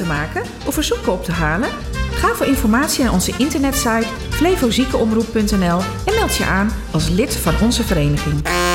maken of verzoeken op te halen? Ga voor informatie naar onze internetsite flevoziekenomroep.nl en meld je aan als lid van onze vereniging.